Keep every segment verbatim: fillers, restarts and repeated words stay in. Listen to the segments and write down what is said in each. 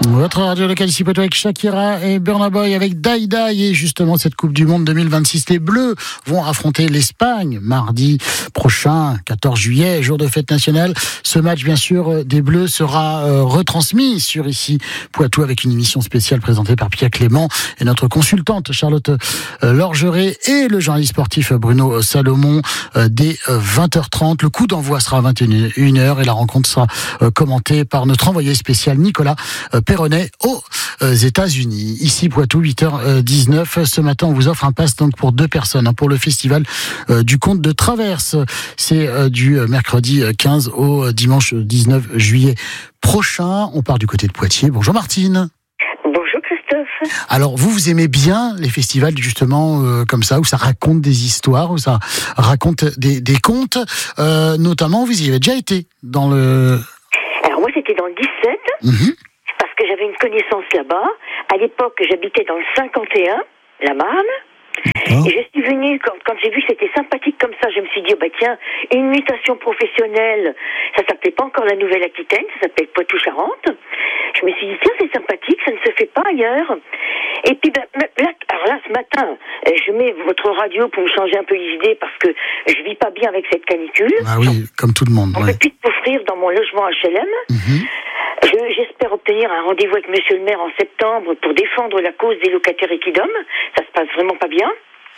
Votre radio locale ici Poitou avec Shakira et Burna Boy avec Die Die. Et justement, cette Coupe du Monde deux mille vingt-six, les Bleus vont affronter l'Espagne mardi prochain, quatorze juillet, jour de fête nationale. Ce match, bien sûr, des Bleus sera euh, retransmis sur ici Poitou avec une émission spéciale présentée par Pierre Clément et notre consultante Charlotte euh, Lorgeret et le journaliste sportif Bruno Salomon euh, dès euh, vingt heures trente. Le coup d'envoi sera à vingt et une heures et la rencontre sera euh, commentée par notre envoyé spécial Nicolas euh, Perronnet aux États-Unis. Ici Poitou, huit heures dix-neuf. Ce matin, on vous offre un pass donc pour deux personnes hein, pour le festival euh, du Conte de Traverse. C'est euh, du mercredi quinze au dimanche dix-neuf juillet prochain. On part du côté de Poitiers. Bonjour Martine. Bonjour Christophe. Alors vous, vous aimez bien les festivals justement euh, comme ça, où ça raconte des histoires, où ça raconte des, des contes. Euh, notamment, vous y avez déjà été dans le... Alors moi, c'était dans le dix-sept. Mmh. Parce que j'avais une connaissance là-bas. À l'époque, j'habitais dans le cinquante et un, la Marne. Oh. Et je suis venue, quand, quand j'ai vu que c'était sympathique comme ça, je me suis dit, oh bah tiens, une mutation professionnelle, ça s'appelait pas encore la Nouvelle-Aquitaine, ça s'appelait Poitou-Charentes. Je me suis dit, tiens, c'est sympathique, ça ne se fait pas ailleurs. Et puis, ben, là, alors là, ce matin, je mets votre radio pour me changer un peu les idées parce que je vis pas bien avec cette canicule. Ah oui, comme tout le monde. On ouais. peut plus t'offrir dans mon logement H L M. Mm-hmm. Je, j'espère obtenir un rendez-vous avec Monsieur le maire en septembre pour défendre la cause des locataires équidom. Ça se passe vraiment pas bien.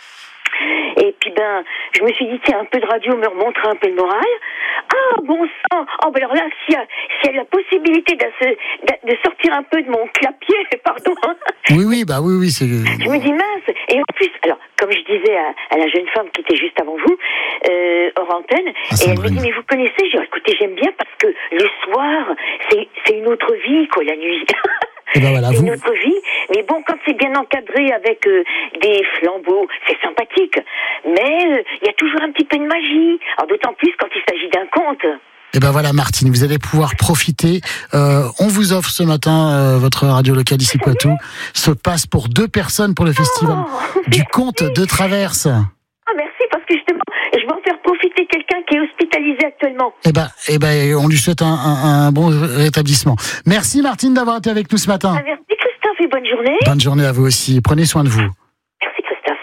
Et puis ben, je me suis dit tiens, un peu de radio me remontera un peu le moral. Ah bon sang, oh ben alors là, s'il y a, s'il y a la possibilité de, de, de sortir un peu de mon clapier, pardon. Oui oui bah oui oui c'est. Je me dis mince. Et en plus, alors comme je disais à, à la jeune femme qui était juste avant vous, euh, hors antenne, ah, et elle me dit mais vous connaissez, j'ai dit écoutez j'aime bien parce que le soir c'est c'est une autre vie quoi la nuit. Et ben voilà, c'est vous... une autre vie, mais bon, quand c'est bien encadré avec euh, des flambeaux, c'est sympathique. Mais il euh, y a toujours un petit peu de magie. Alors d'autant plus quand il s'agit d'un conte. Et ben voilà Martine, vous allez pouvoir profiter. Euh, on vous offre ce matin euh, votre radio locale ici Poitou. Se passe pour deux personnes pour le festival oh, du Conte de Traverse. Ah merci parce que justement, je vais en faire profiter quelqu'un qui est hospitalisé actuellement. Eh ben, eh ben, on lui souhaite un, un, un bon rétablissement. Merci Martine d'avoir été avec nous ce matin. Ah, merci Christophe et bonne journée. Bonne journée à vous aussi. Prenez soin de vous. Merci Christophe.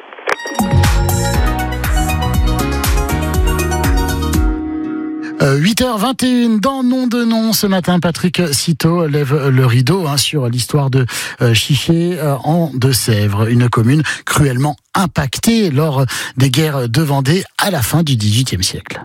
Euh, huit heures vingt et une dans Nom de Nom ce matin. Patrick Citeau lève le rideau hein, sur l'histoire de euh, Chiché euh, en Deux-Sèvres, une commune cruellement impactée lors des guerres de Vendée à la fin du dix-huitième siècle.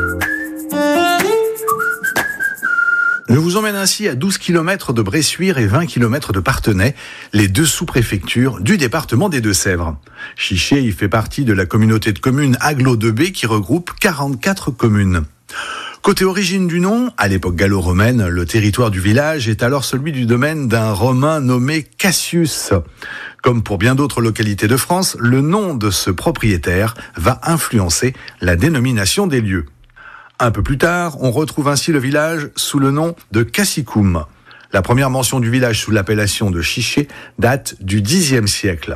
Je vous emmène ainsi à douze kilomètres de Bressuire et vingt kilomètres de Parthenay, les deux sous-préfectures du département des Deux-Sèvres. Chiché y fait partie de la communauté de communes Aglo deux B qui regroupe quarante-quatre communes. Côté origine du nom, à l'époque gallo-romaine, le territoire du village est alors celui du domaine d'un Romain nommé Cassius. Comme pour bien d'autres localités de France, le nom de ce propriétaire va influencer la dénomination des lieux. Un peu plus tard, on retrouve ainsi le village sous le nom de Cassicum. La première mention du village sous l'appellation de Chiché date du dixième siècle.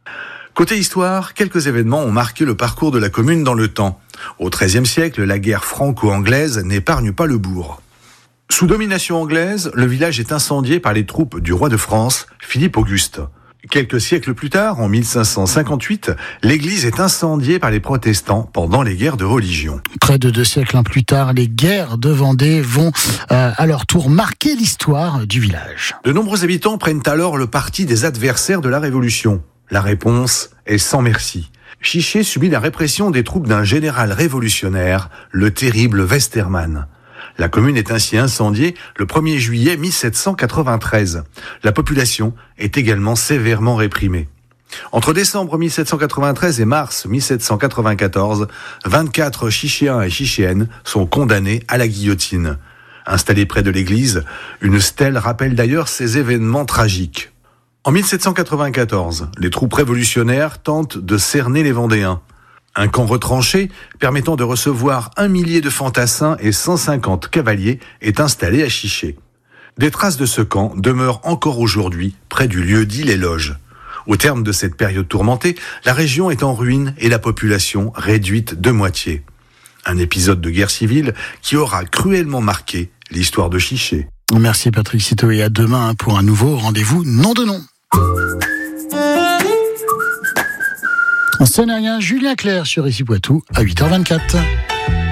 Côté histoire, quelques événements ont marqué le parcours de la commune dans le temps. Au treizième siècle, la guerre franco-anglaise n'épargne pas le bourg. Sous domination anglaise, le village est incendié par les troupes du roi de France, Philippe Auguste. Quelques siècles plus tard, en mille cinq cent cinquante-huit, l'église est incendiée par les protestants pendant les guerres de religion. Près de deux siècles plus tard, les guerres de Vendée vont euh, à leur tour marquer l'histoire du village. De nombreux habitants prennent alors le parti des adversaires de la Révolution. La réponse est sans merci. Chiché subit la répression des troupes d'un général révolutionnaire, le terrible Westermann. La commune est ainsi incendiée le premier juillet mille sept cent quatre-vingt-treize. La population est également sévèrement réprimée. Entre décembre mille sept cent quatre-vingt-treize et mars mille sept cent quatre-vingt-quatorze, vingt-quatre Chichéens et Chichéennes sont condamnés à la guillotine. Installée près de l'église, une stèle rappelle d'ailleurs ces événements tragiques. En mille sept cent quatre-vingt-quatorze, les troupes révolutionnaires tentent de cerner les Vendéens. Un camp retranché, permettant de recevoir un millier de fantassins et cent cinquante cavaliers, est installé à Chiché. Des traces de ce camp demeurent encore aujourd'hui près du lieu-dit Les Loges. Au terme de cette période tourmentée, la région est en ruine et la population réduite de moitié. Un épisode de guerre civile qui aura cruellement marqué l'histoire de Chiché. Merci Patrick Citeaux et à demain pour un nouveau rendez-vous nom de nom. En Seine-et-Rien, Julien Clerc sur Ici Poitou à huit heures vingt-quatre.